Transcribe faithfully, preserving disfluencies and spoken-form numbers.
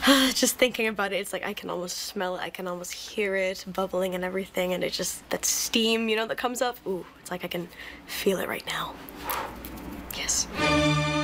Just thinking about it, it's like I can almost smell it, I can almost hear it bubbling and everything, and it just, that steam, you know, that comes up, ooh, it's like I can feel it right now. Yes.